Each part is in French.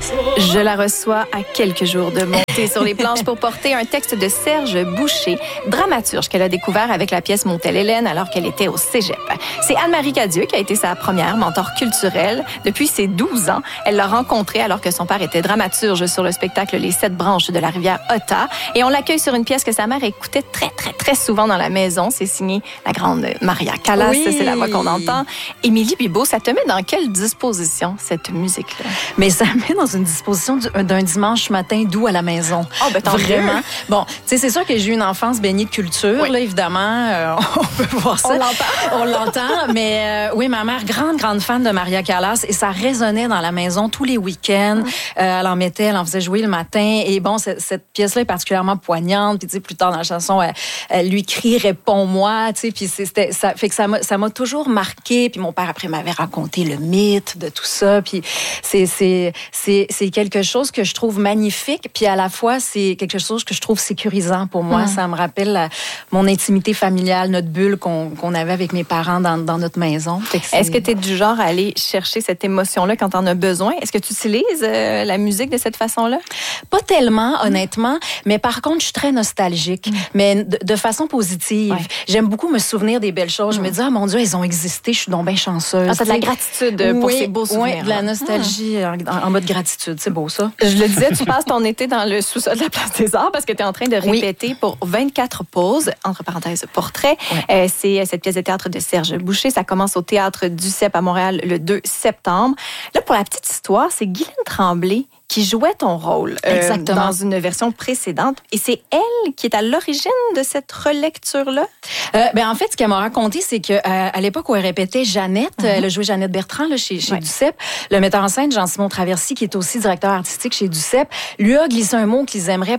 Je la reçois à quelques jours de monter sur les planches pour porter un texte de Serge Boucher, dramaturge qu'elle a découvert avec la pièce Motel Hélène alors qu'elle était au cégep. C'est Anne-Marie Cadieux qui a été sa première mentor culturelle. Depuis ses 12 ans, elle l'a rencontrée alors que son père était dramaturge sur le spectacle Les 7 branches de la rivière Otta. Et on l'accueille sur une pièce que sa mère écoutait très souvent dans la maison. C'est signé la grande Maria Callas, oui. C'est la voix qu'on entend. Émilie Bibeau, ça te met dans quelle disposition, cette musique-là? Mais ça me met dans une disposition d'un dimanche matin doux à la maison. Oh, ben vraiment. Bon, tu sais, c'est sûr que j'ai eu une enfance baignée de culture, oui. Là, évidemment. On peut voir ça. On l'entend. Mais oui, ma mère, grande fan de Maria Callas. Et ça résonnait dans la maison tous les week-ends. Elle en mettait, elle en faisait jouer le matin. Et bon, cette pièce-là est particulièrement poignante. Puis, tu sais, plus tard dans la chanson, elle lui crie « Réponds-moi ». Tu sais, puis ça fait que ça m'a toujours marqué. Puis mon père, après, m'avait raconté le mythe de tout ça. Puis c'est quelque chose que je trouve magnifique, puis à la fois, c'est quelque chose que je trouve sécurisant pour moi. Ça me rappelle mon intimité familiale, notre bulle qu'on avait avec mes parents dans notre maison. Est-ce que tu es du genre à aller chercher cette émotion-là quand tu en as besoin? Est-ce que tu utilises la musique de cette façon-là? Pas tellement, honnêtement, mais par contre, je suis très nostalgique, mais de façon positive. Ouais. J'aime beaucoup me souvenir des belles choses. Je me dis, ah mon Dieu, elles ont existé, je suis donc bien chanceuse. Ah, t'as de la gratitude pour ces beaux souvenirs. Oui, de la nostalgie en mode gratitude. C'est beau, ça. Je le disais, tu passes ton été dans le sous-sol de la Place des Arts parce que tu es en train de répéter pour 24 pauses, entre parenthèses, portrait. Ouais. C'est cette pièce de théâtre de Serge Boucher. Ça commence au Théâtre du CEP à Montréal le 2 septembre. Là, pour la petite histoire, c'est Guylaine Tremblay qui jouait ton rôle dans une version précédente. Et c'est elle qui est à l'origine de cette relecture-là? En fait, ce qu'elle m'a raconté, c'est qu'à l'époque où elle répétait Jeannette, elle a joué Jeannette Bertrand là, chez Duceppe, le metteur en scène Jean-Simon Traversy, qui est aussi directeur artistique chez Duceppe, lui a glissé un mot qu'ils aimeraient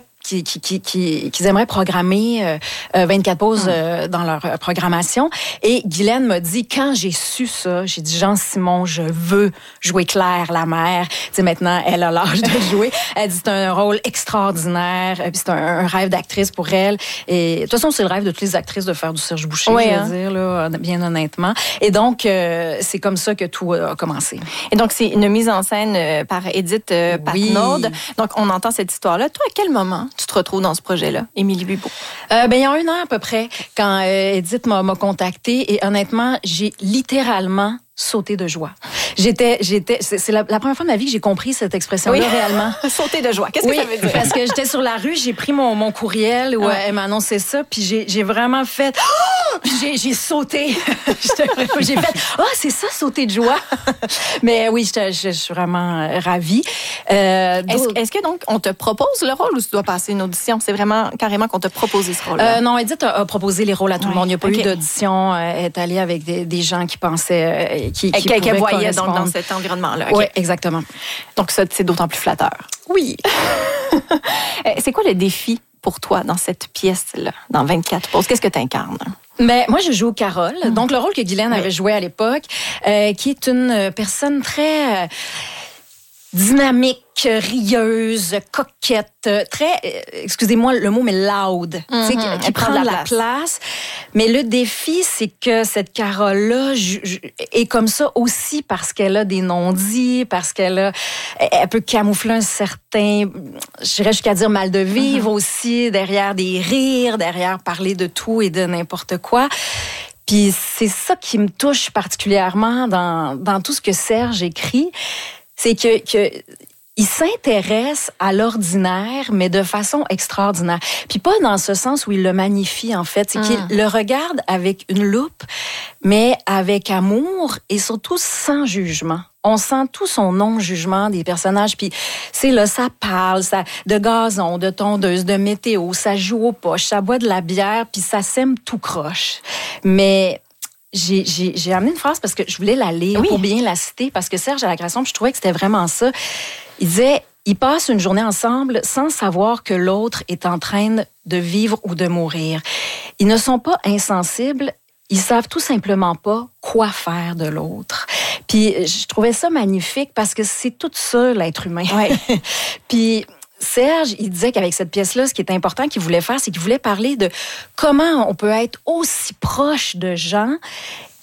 programmer 24 pauses dans leur programmation. Et Guylaine m'a dit, quand j'ai su ça, j'ai dit, Jean-Simon, je veux jouer Claire, la mère. Tu sais, maintenant, elle a l'âge de jouer. Elle dit, c'est un rôle extraordinaire. Puis c'est un rêve d'actrice pour elle. Et de toute façon, c'est le rêve de toutes les actrices de faire du Serge Boucher, je veux dire, là, bien honnêtement. Et donc, c'est comme ça que tout a commencé. Et donc, c'est une mise en scène par Édith Patnaud. Donc, on entend cette histoire-là. Toi, à quel moment tu te retrouves dans ce projet-là, Émilie Bibeau? Il y a 1 an à peu près, quand Édith m'a contactée, et honnêtement, j'ai littéralement sauté de joie. C'est la première fois de ma vie que j'ai compris cette expression-là réellement. Sauter de joie. Qu'est-ce que ça veut dire? Parce que j'étais sur la rue, j'ai pris mon courriel où elle m'a annoncé ça, puis j'ai vraiment fait... Oh! Puis j'ai sauté. J'ai fait... c'est ça, sauter de joie. Mais oui, je suis vraiment ravie. Est-ce que donc, on te propose le rôle ou tu dois passer une audition? C'est vraiment carrément qu'on t'a proposé ce rôle-là? Non, Édith a proposé les rôles à tout le monde. Il n'y a pas eu d'audition. Elle est allée avec des gens qui pensaient... Qu'elle voyait donc dans cet environnement-là. Oui, exactement. Donc ça, c'est d'autant plus flatteur. Oui. C'est quoi le défi pour toi dans cette pièce-là, dans 24 pauses? Qu'est-ce que tu incarnes? Moi, je joue Carole, donc le rôle que Guylaine avait joué à l'époque, qui est une personne très... dynamique, rieuse, coquette, très, excusez-moi le mot, mais loud, qui prend de la place. Mais le défi, c'est que cette Carole-là est comme ça aussi parce qu'elle a des non-dits, parce elle peut camoufler un certain, j'irais jusqu'à dire mal de vivre aussi, derrière des rires, derrière parler de tout et de n'importe quoi. Puis c'est ça qui me touche particulièrement dans tout ce que Serge écrit. C'est que il s'intéresse à l'ordinaire, mais de façon extraordinaire. Puis pas dans ce sens où il le magnifie, en fait. C'est qu'il le regarde avec une loupe, mais avec amour et surtout sans jugement. On sent tout son non-jugement des personnages. Puis c'est là, ça parle, ça, de gazon, de tondeuse, de météo, ça joue aux poches, ça boit de la bière, puis ça sème tout croche. Mais... J'ai amené une phrase parce que je voulais la lire pour bien la citer, parce que Serge à la création, je trouvais que c'était vraiment ça. Il disait, ils passent une journée ensemble sans savoir que l'autre est en train de vivre ou de mourir. Ils ne sont pas insensibles, ils savent tout simplement pas quoi faire de l'autre. Puis je trouvais ça magnifique parce que c'est tout ça, l'être humain. Ouais. Puis... Serge, il disait qu'avec cette pièce-là, ce qui est important qu'il voulait faire, c'est qu'il voulait parler de comment on peut être aussi proche de gens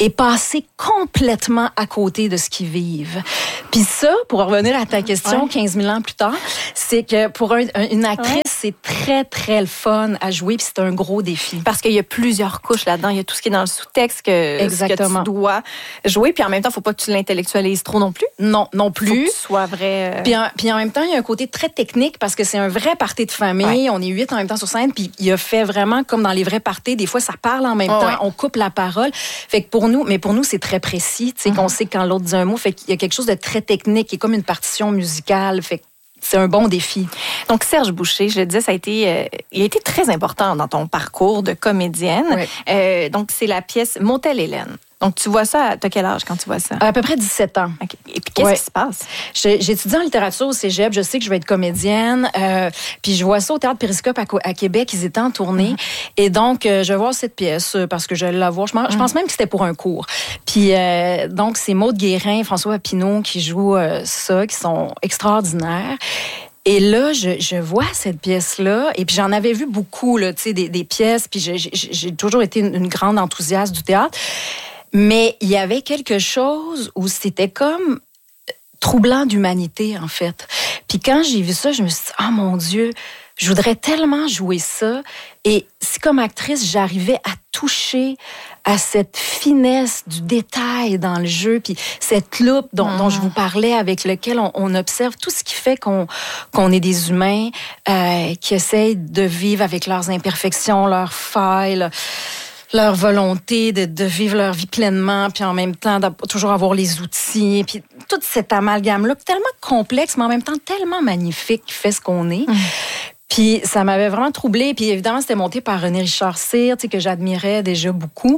et passer complètement à côté de ce qu'ils vivent. Puis ça, pour revenir à ta question, 15 000 ans plus tard, c'est que pour une actrice, c'est très, très le fun à jouer, puis c'est un gros défi. Parce qu'il y a plusieurs couches là-dedans. Il y a tout ce qui est dans le sous-texte que tu dois jouer, puis en même temps, il ne faut pas que tu l'intellectualises trop non plus. Non plus. Faut que tu sois vrai. Puis en même temps, il y a un côté très technique parce que c'est un vrai party de famille. On est 8 en même temps sur scène, puis il a fait vraiment comme dans les vrais parties. Des fois, ça parle en même temps, on coupe la parole. Fait que pour nous, c'est très précis, tu sais, qu'on sait quand l'autre dit un mot. Fait qu'il y a quelque chose de très technique, qui est comme une partition musicale. Fait que c'est un bon défi. Donc, Serge Boucher, je le disais, il a été très important dans ton parcours de comédienne. Oui. Donc, c'est la pièce Motel Hélène. Donc, tu vois ça, t'as quel âge quand tu vois ça? À peu près 17 ans. Okay. Et puis, qu'est-ce qui se passe? J'étudie en littérature au cégep. Je sais que je vais être comédienne. Puis, je vois ça au Théâtre Périscope à Québec. Ils étaient en tournée. Et donc, je vais voir cette pièce parce que je vais la voir. Je pense même que c'était pour un cours. Puis, donc, c'est Maude Guérin et François Papineau qui jouent ça, qui sont extraordinaires. Et là, je vois cette pièce-là, et puis j'en avais vu beaucoup, là, tu sais, des pièces, puis j'ai toujours été une grande enthousiaste du théâtre. Mais il y avait quelque chose où c'était comme troublant d'humanité, en fait. Puis quand j'ai vu ça, je me suis dit, oh mon Dieu, je voudrais tellement jouer ça. Et si comme actrice, j'arrivais à toucher à cette finesse du détail dans le jeu, puis cette loupe dont je vous parlais, avec lequel on observe tout ce qui fait qu'on est des humains qui essayent de vivre avec leurs imperfections, leurs failles, leur volonté de vivre leur vie pleinement, puis en même temps, toujours avoir les outils, puis toute cette amalgame-là, tellement complexe, mais en même temps tellement magnifique, qui fait ce qu'on est. Puis ça m'avait vraiment troublée. Puis évidemment, c'était monté par René Richard Cyr, que j'admirais déjà beaucoup.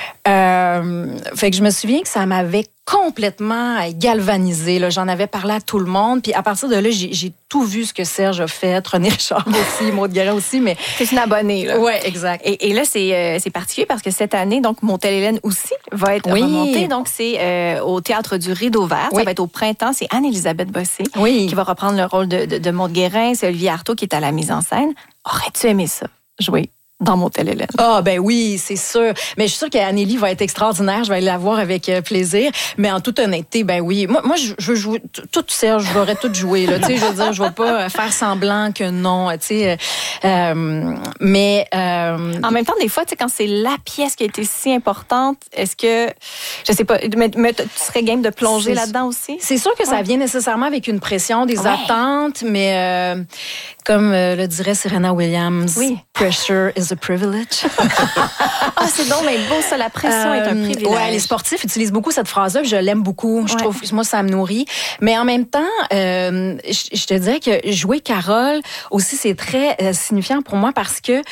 Fait que je me souviens que ça m'avait complètement galvanisée. Là. J'en avais parlé à tout le monde. Puis à partir de là, j'ai tout vu ce que Serge a fait. René Richard aussi, Maude Guérin aussi. Mais c'est une abonnée, là. Oui, exact. Et là, c'est particulier parce que cette année, donc, Motel Hélène aussi va être remontée. Donc, c'est au Théâtre du Rideau Vert. Ça va être au printemps. C'est Anne-Élisabeth Bossé qui va reprendre le rôle de Maude Guérin. C'est Olivier Artaud qui est à la mise en scène. Aurais-tu aimé ça, jouer dans Motel Hélène? Ah, ben oui, c'est sûr. Mais je suis sûre qu'Annélie va être extraordinaire. Je vais aller la voir avec plaisir. Mais en toute honnêteté, ben oui. Moi je veux jouer tout Serge, je l'aurais tout joué, là. Tu sais, je veux dire, je vais pas faire semblant que non, tu sais. Mais en même temps, des fois, tu sais, quand c'est la pièce qui a été si importante, est-ce que, je sais pas, mais tu serais game de plonger là-dedans aussi? C'est sûr que ça vient nécessairement avec une pression, des attentes, mais comme le dirait Serena Williams, pressure is a privilege. Ah, c'est donc mais beau ça, la pression est un privilège. Ouais, les sportifs utilisent beaucoup cette phrase-là, puis je l'aime beaucoup. Je trouve, moi, ça me nourrit. Mais en même temps, je te dirais que jouer Carole aussi, c'est très signifiant pour moi parce que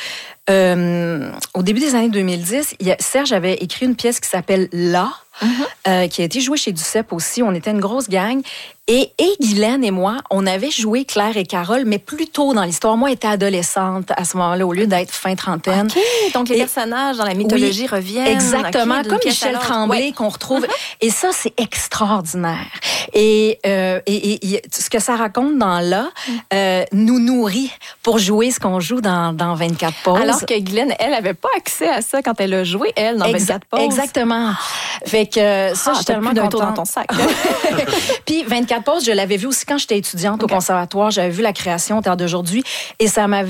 au début des années 2010, Serge avait écrit une pièce qui s'appelle Là, qui a été jouée chez Duceppe aussi. On était une grosse gang. Et Guylaine et moi, on avait joué Claire et Carole, mais plus tôt dans l'histoire. Moi, j'étais adolescente à ce moment-là, au lieu d'être fin trentaine. OK, donc les personnages dans la mythologie reviennent. Exactement, comme Michel Tremblay qu'on retrouve. Et ça, c'est extraordinaire. Et ce que ça raconte dans Là nous nourrit pour jouer ce qu'on joue dans 24 pauses. Alors que Guylaine, elle n'avait pas accès à ça quand elle a joué, elle, dans 24 pauses. Exactement. Fait que ça, je suis tellement contente. Dans ton sac. Puis 24 pauses, je l'avais vu aussi quand j'étais étudiante au conservatoire. J'avais vu la création au Théâtre d'aujourd'hui et ça m'a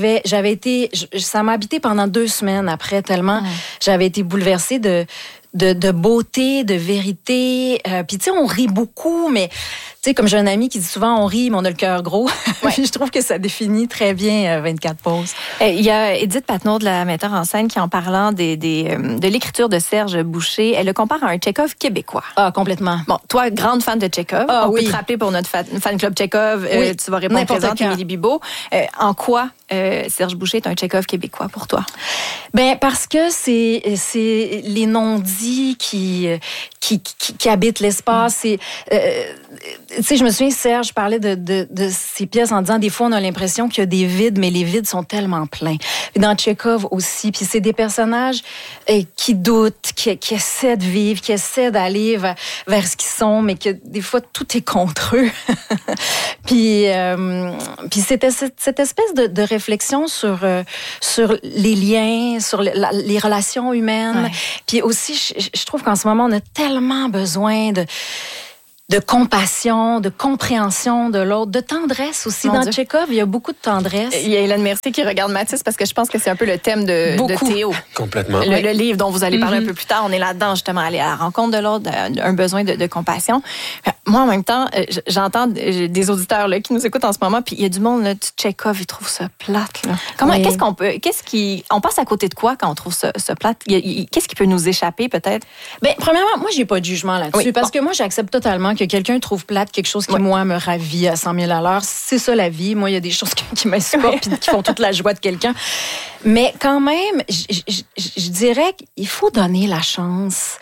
habité pendant 2 semaines après, tellement j'avais été bouleversée de beauté, de vérité. Puis tu sais, on rit beaucoup, mais tu sais, comme j'ai un ami qui dit souvent, on rit, mais on a le cœur gros. Je trouve que ça définit très bien 24 pauses. Il y a Édith Patnaud, de la metteur en scène, qui en parlant de l'écriture de Serge Boucher, elle le compare à un Tchekhov québécois. Ah, complètement. Bon, toi, grande fan de Tchekhov. On peut te rappeler pour notre fan club Tchekhov. Tu vas répondre présente, Émilie Bibeau. En quoi Serge Boucher est un Tchekhov québécois pour toi? Ben parce que c'est les non-dits qui habitent l'espace. tu sais, je me souviens, Serge parlait de ces pièces en disant, des fois, on a l'impression qu'il y a des vides, mais les vides sont tellement pleins. Puis dans Tchekhov aussi, puis c'est des personnages qui doutent, qui essaient de vivre, qui essaient d'aller vers ce qu'ils sont, mais que des fois, tout est contre eux. Puis c'était cette espèce de réflexion sur les liens, sur les relations humaines. Ouais. Puis aussi, je trouve qu'en ce moment, on a tellement besoin de compassion, de compréhension de l'autre, de tendresse aussi. Dans Tchekhov, il y a beaucoup de tendresse. Il y a Hélène Mercier qui regarde Mathis parce que je pense que c'est un peu le thème de Théo. Complètement. Le livre dont vous allez parler un peu plus tard, on est là-dedans justement, aller à la rencontre de l'autre, un besoin de compassion. Moi, en même temps, j'entends des auditeurs là, qui nous écoutent en ce moment, puis il y a du monde, là, Tchekhov, ils trouvent ça plate. Là. Comment, on passe à côté de quoi quand on trouve ça plate? Qu'est-ce qui peut nous échapper peut-être? Bien, premièrement, moi, j'ai pas de jugement là-dessus parce que moi, j'accepte totalement que quelqu'un trouve plate quelque chose qui, moi, me ravit à 100 000 à l'heure. C'est ça, la vie. Moi, il y a des choses qui m'insupportent et qui font toute la joie de quelqu'un. Mais quand même, je dirais qu'il faut donner la chance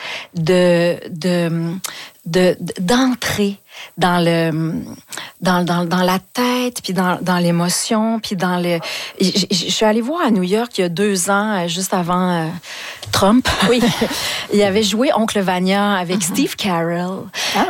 d'entrer dans la tête, puis dans l'émotion, puis dans le... Je suis allée voir à New York il y a 2 ans, juste avant Trump. Oui. Il avait joué Oncle Vanya avec Steve Carell.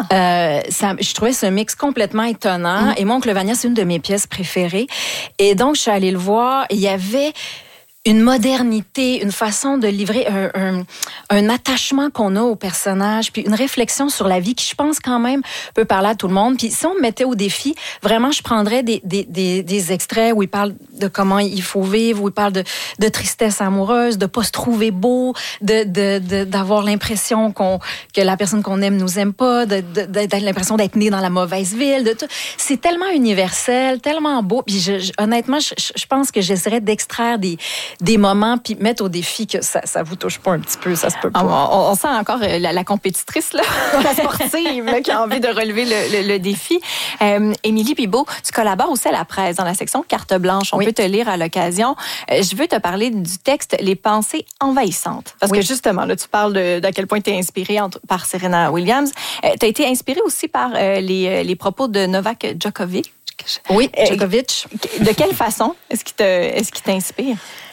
Je trouvais ce mix complètement étonnant. Et moi, Oncle Vanya, c'est une de mes pièces préférées. Et donc, je suis allée le voir et il y avait une modernité, une façon de livrer un attachement qu'on a au personnage, puis une réflexion sur la vie qui, je pense, quand même, peut parler à tout le monde. Puis si on me mettait au défi, vraiment, je prendrais des extraits où il parle de comment il faut vivre, où il parle de tristesse amoureuse, de pas se trouver beau, d'avoir l'impression que la personne qu'on aime nous aime pas, d'avoir l'impression d'être né dans la mauvaise ville. C'est tellement universel, tellement beau. Puis honnêtement, je pense que j'essaierais d'extraire des moments, puis mettre au défi que ça vous touche pas un petit peu, ça se peut pas. On sent encore la compétitrice, là, la sportive, là, qui a envie de relever le défi. Émilie Bibeau, tu collabores aussi à la presse, dans la section Carte blanche. On peut te lire à l'occasion. Je veux te parler du texte « Les pensées envahissantes ». Parce que justement, là, tu parles d'à quel point tu es inspirée par Serena Williams. Tu as été inspirée aussi par les propos de Novak Djokovic. Oui, Djokovic. De quelle façon est-ce qu'il t'inspire?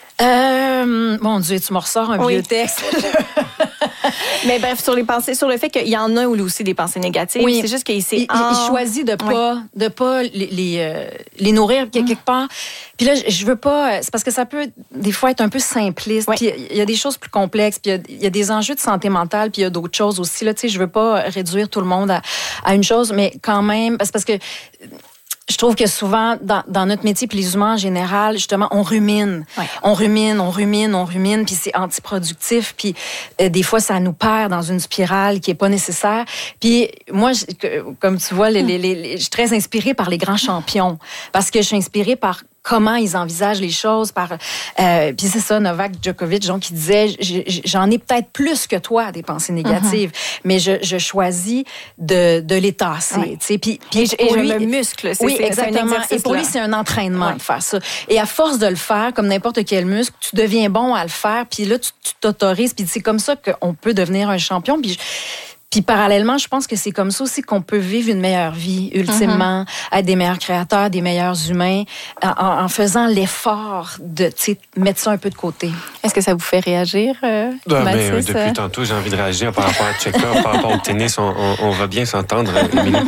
Mon Dieu, tu me ressors un vieux texte. Mais bref, sur les pensées, sur le fait qu'il y en a aussi des pensées négatives. Oui. C'est juste qu'il il choisit de pas les nourrir quelque part. Puis là, je veux pas... C'est parce que ça peut, des fois, être un peu simpliste. Puis il y a des choses plus complexes. Puis il y a des enjeux de santé mentale. Puis il y a d'autres choses aussi. Là, tu sais, je veux pas réduire tout le monde à une chose, mais quand même... Parce que... Je trouve que souvent, dans notre métier, puis les humains en général, justement, on rumine. Ouais. On rumine, puis c'est antiproductif, puis des fois, ça nous perd dans une spirale qui est pas nécessaire. Puis moi, comme tu vois, je suis très inspirée par les grands champions, parce que je suis inspirée par comment ils envisagent les choses. Puis c'est ça, Novak Djokovic, donc, qui disait, j'en ai peut-être plus que toi des pensées négatives, mais je choisis de les tasser. Tu sais, puis je me muscle. Oui, exactement. Et pour lui, c'est un entraînement de faire ça. Et à force de le faire, comme n'importe quel muscle, tu deviens bon à le faire, puis là, tu t'autorises, puis c'est comme ça qu'on peut devenir un champion. Puis parallèlement, je pense que c'est comme ça aussi qu'on peut vivre une meilleure vie, ultimement, être des meilleurs créateurs, des meilleurs humains, en faisant l'effort de mettre ça un peu de côté. Est-ce que ça vous fait réagir, Mathis? Depuis tantôt, j'ai envie de réagir par rapport à Tchekhov, par rapport au tennis. On va bien s'entendre, Émilie.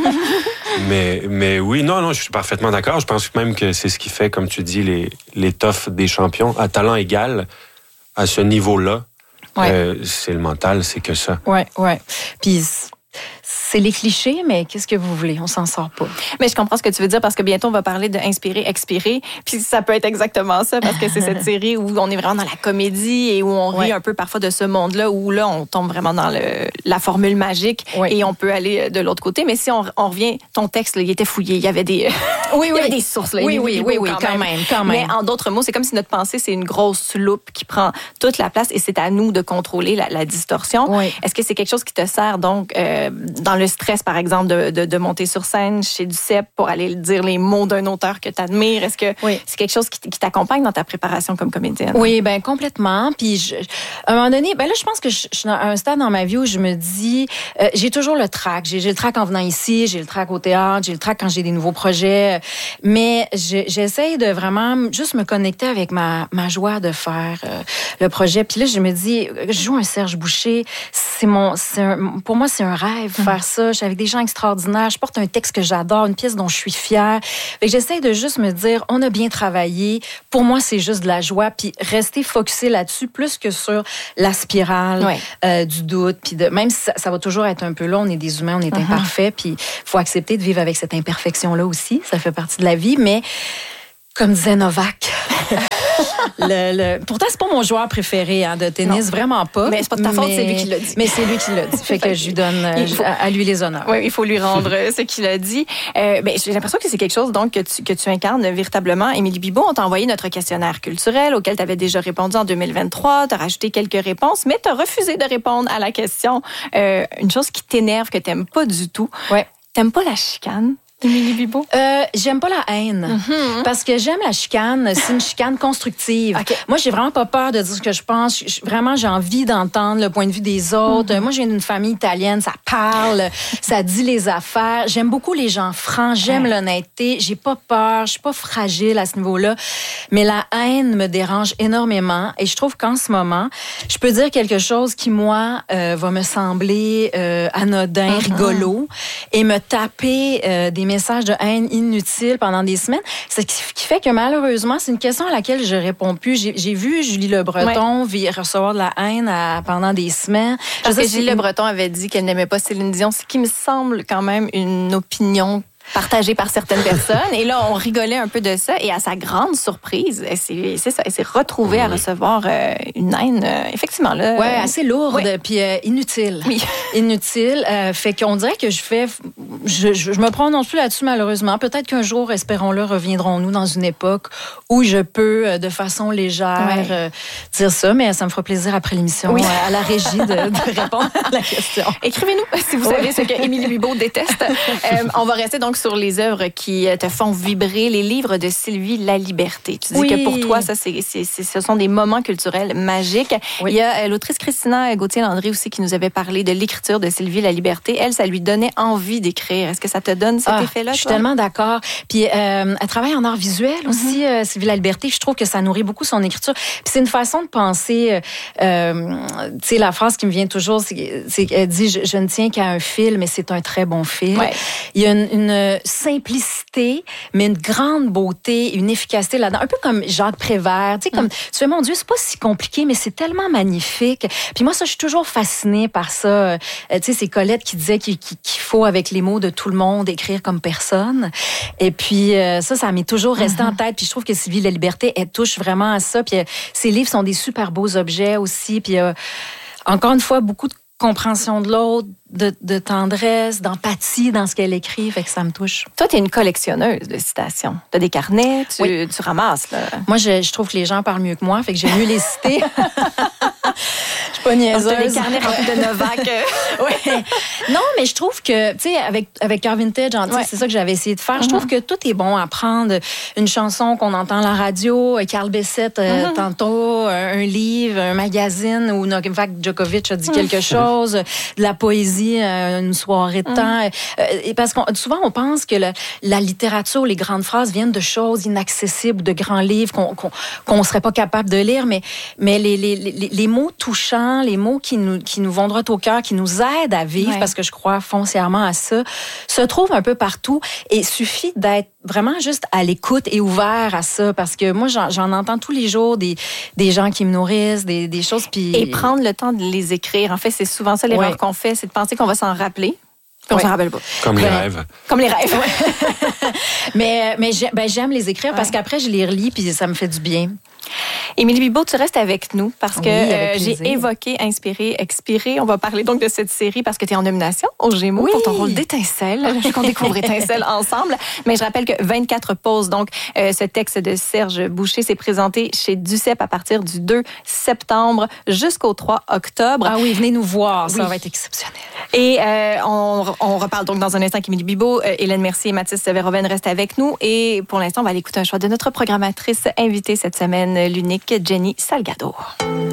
Mais oui, non, je suis parfaitement d'accord. Je pense même que c'est ce qui fait, comme tu dis, l'étoffe des champions à talent égal à ce niveau-là. Ouais. C'est le mental, c'est que ça. Ouais. Puis c'est les clichés, mais qu'est-ce que vous voulez? On s'en sort pas. Mais je comprends ce que tu veux dire parce que bientôt, on va parler de inspirer, expirer. Puis ça peut être exactement ça parce que c'est cette série où on est vraiment dans la comédie et où on rit un peu parfois de ce monde-là où là, on tombe vraiment dans la formule magique et on peut aller de l'autre côté. Mais si on revient, ton texte, là, il était fouillé. Il y avait des, il y avait des sources. Là, oui, quand même. Mais en d'autres mots, c'est comme si notre pensée, c'est une grosse loupe qui prend toute la place et c'est à nous de contrôler la distorsion. Oui. Est-ce que c'est quelque chose qui te sert donc dans le stress, par exemple, de monter sur scène chez Duceppe pour aller dire les mots d'un auteur que tu admires? Est-ce que c'est quelque chose qui t'accompagne dans ta préparation comme comédienne? Oui, ben complètement. Puis à un moment donné, ben là, je pense que je suis à un stade dans ma vie où je me dis, j'ai toujours le trac. J'ai le trac en venant ici, j'ai le trac au théâtre, j'ai le trac quand j'ai des nouveaux projets. Mais j'essaye de vraiment juste me connecter avec ma joie de faire le projet. Puis là, je me dis, je joue un Serge Boucher, pour moi, c'est un rêve faire ça. Je suis avec des gens extraordinaires. Je porte un texte que j'adore, une pièce dont je suis fière. Fait que j'essaie de juste me dire, on a bien travaillé. Pour moi, c'est juste de la joie. Puis rester focusé là-dessus, plus que sur la spirale du doute. Puis même si ça va toujours être un peu là, on est des humains, on est imparfaits. Puis il faut accepter de vivre avec cette imperfection-là aussi. Ça fait partie de la vie. Mais comme disait Novak... Pourtant, c'est pas mon joueur préféré de tennis, vraiment pas. Mais c'est pas de ta faute, c'est lui qui l'a dit. Mais c'est lui qui l'a dit. Fait que je lui donne à lui les honneurs. Oui, il faut lui rendre ce qu'il a dit. J'ai l'impression que c'est quelque chose donc que tu incarnes véritablement. Émilie Bibeau, on t'a envoyé notre questionnaire culturel auquel tu avais déjà répondu en 2023. Tu as rajouté quelques réponses, mais tu as refusé de répondre à la question. Une chose qui t'énerve, que tu n'aimes pas du tout. Ouais. T'aimes pas la chicane? Émilie Bibeau? J'aime pas la haine. Parce que j'aime la chicane. C'est une chicane constructive. Okay. Moi, j'ai vraiment pas peur de dire ce que je pense. Vraiment, j'ai envie d'entendre le point de vue des autres. Moi, j'ai une famille italienne. Ça parle. Ça dit les affaires. J'aime beaucoup les gens francs. J'aime l'honnêteté. J'ai pas peur. Je suis pas fragile à ce niveau-là. Mais la haine me dérange énormément. Et je trouve qu'en ce moment, je peux dire quelque chose qui, moi, va me sembler anodin, rigolo, et me taper des messages de haine inutiles pendant des semaines. Ce qui fait que malheureusement, c'est une question à laquelle je réponds plus. J'ai vu Julie Le Breton recevoir de la haine pendant des semaines. Parce que Julie Le Breton avait dit qu'elle n'aimait pas Céline Dion, ce qui me semble quand même une opinion partagée par certaines personnes. Et là, on rigolait un peu de ça. Et à sa grande surprise, elle s'est retrouvée à recevoir une haine, effectivement. Là, assez lourde, puis inutile. Oui. Inutile. Fait qu'on dirait que je me prononce plus là-dessus, malheureusement. Peut-être qu'un jour, espérons-le, reviendrons-nous dans une époque où je peux, de façon légère, dire ça. Mais ça me fera plaisir après l'émission, à la régie, de répondre à la question. Écrivez-nous si vous savez ce que Émilie Bibeau déteste. On va rester donc sur les œuvres qui te font vibrer, les livres de Sylvie Laliberté. Tu dis que pour toi, ça, ce sont des moments culturels magiques. Oui. Il y a l'autrice Christina Gauthier-Landry aussi qui nous avait parlé de l'écriture de Sylvie Laliberté. Elle, ça lui donnait envie d'écrire. Est-ce que ça te donne cet effet-là? Je suis tellement d'accord. Puis elle travaille en art visuel aussi, Sylvie Laliberté. Je trouve que ça nourrit beaucoup son écriture. Puis c'est une façon de penser. Tu sais, la phrase qui me vient toujours, c'est qu'elle dit je ne tiens qu'à un fil, mais c'est un très bon fil. Ouais. Il y a une simplicité, mais une grande beauté, une efficacité là-dedans. Un peu comme Jacques Prévert. Tu sais, comme tu fais, mon Dieu, c'est pas si compliqué, mais c'est tellement magnifique. Puis moi, ça, je suis toujours fascinée par ça. Tu sais, c'est Colette qui disait qu'il faut, avec les mots de tout le monde, écrire comme personne. Et puis, ça m'est toujours resté en tête. Puis je trouve que Sylvie Laliberté, elle touche vraiment à ça. Puis ses livres sont des super beaux objets aussi. Puis encore une fois, beaucoup de compréhension de l'autre, de tendresse, d'empathie dans ce qu'elle écrit, fait que ça me touche. Toi, tu es une collectionneuse de citations. Tu as des carnets, tu ramasses. Là. Moi, je trouve que les gens parlent mieux que moi, fait que j'aime mieux les citer. Je suis pas niaiseuse. Tu as des carnets remplis de Novak. Oui. Non, mais je trouve que, tu sais, avec Cœur Vintage, c'est ça que j'avais essayé de faire. Je trouve que tout est bon à prendre. Une chanson qu'on entend à la radio, Carl Bessette tantôt, un livre, un magazine où Novak Djokovic a dit quelque chose, de la poésie, une soirée de temps. Parce que souvent, on pense que la littérature, les grandes phrases viennent de choses inaccessibles, de grands livres qu'on ne serait pas capable de lire, mais les mots touchants, les mots qui nous vont droit au cœur, qui nous aident à vivre, parce que je crois foncièrement à ça, se trouvent un peu partout. Et il suffit d'être vraiment juste à l'écoute et ouvert à ça, parce que moi, j'en entends tous les jours des gens qui me nourrissent, des choses. Puis... Et prendre le temps de les écrire. En fait, c'est souvent ça l'erreur qu'on fait, c'est de penser qu'on va s'en rappeler. Puis on s'en rappelle pas. Comme les rêves. Comme les rêves. mais j'aime les écrire parce qu'après, je les relis puis ça me fait du bien. Émilie Bibeau, tu restes avec nous parce que j'ai plaisir. évoqué Inspirer, Expirer. On va parler donc de cette série parce que tu es en nomination aux Gémeaux pour ton rôle d'Étincelle. Je veux qu'on découvre Étincelle ensemble. Mais je rappelle que 24 pauses. Donc, ce texte de Serge Boucher s'est présenté chez Duceppe à partir du 2 septembre jusqu'au 3 octobre. Ah oui, venez nous voir. Ça va être exceptionnel. Et on reparle donc dans un instant qu'Émilie Bibeau, Hélène Mercier et Mathis Véroven restent avec nous. Et pour l'instant, on va aller écouter un choix de notre programmatrice invitée cette semaine, l'unique Jenny Salgado.